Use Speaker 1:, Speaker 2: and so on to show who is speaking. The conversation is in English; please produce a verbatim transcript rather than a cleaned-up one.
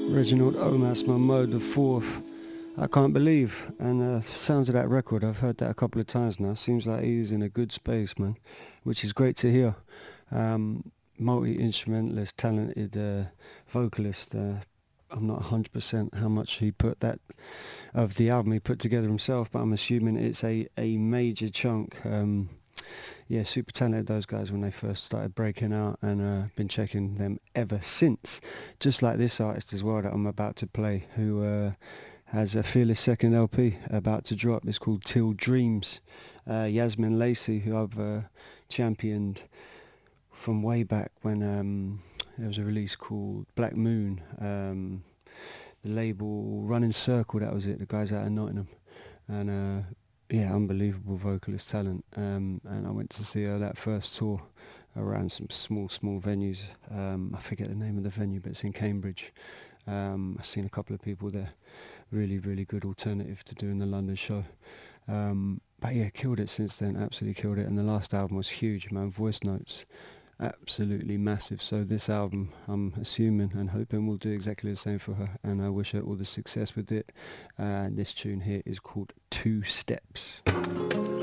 Speaker 1: Reginald Omas, Momo the Fourth. I can't believe. And uh, sounds of that record, I've heard that a couple of times now. Seems like he's in a good space, man, which is great to hear. Um, multi-instrumentalist, talented uh, vocalist. Uh, I'm not one hundred percent how much he put that of the album he put together himself, but I'm assuming it's a, a major chunk. Um, yeah, super talented, those guys, when they first started breaking out, and uh, been checking them ever since. Just like this artist as well that I'm about to play, who uh, has a Fearless second L P about to drop. It's called Till Dreams. Uh, Yasmin Lacey, who I've uh, championed from way back when um, there was a release called Black Moon. Um, the label Running Circle, that was it, the guys out of Nottingham. And uh, yeah, unbelievable vocalist talent. Um, and I went to see her that first tour around some small, small venues. Um, I forget the name of the venue, but it's in Cambridge. Um, I've seen a couple of people there. Really, really good alternative to doing the London show. Um, but yeah, killed it since then, absolutely killed it. And the last album was huge, man. Voice Notes, absolutely massive. So this album, I'm assuming and hoping, will do exactly the same for her, and I wish her all the success with it. And uh, this tune here is called Two Steps.